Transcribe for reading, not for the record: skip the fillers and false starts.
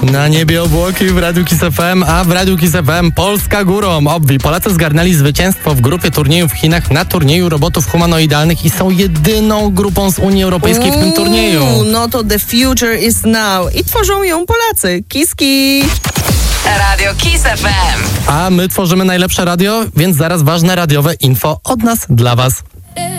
Na niebie obłoki w Radiu Kiss FM, a w Radiu Kiss FM Polska górą. Obwi Polacy zgarnęli zwycięstwo w grupie turnieju w Chinach na turnieju robotów humanoidalnych i są jedyną grupą z Unii Europejskiej w tym turnieju. No to the future is now. I tworzą ją Polacy. Kiski! Radio Kiss FM. A my tworzymy najlepsze radio, więc zaraz ważne radiowe info od nas dla Was.